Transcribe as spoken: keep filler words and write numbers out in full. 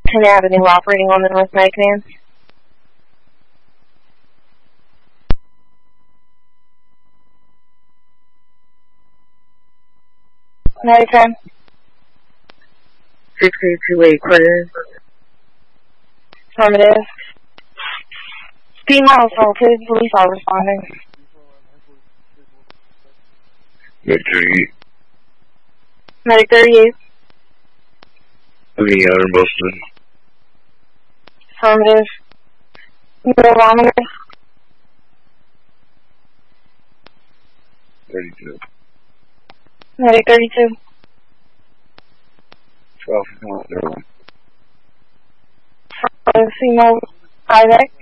Penn Avenue operating on the North Medic van. Medic ten. six eight two eight, clear. Affirmative. Female assaulted, police are responding. Medic thirty-eight. Medic thirty-eight. Looking out in Boston. Affirmative. Neurometer. thirty-two. Medic thirty-two. twelve, one, zero one. Affirmative. Female Isaac.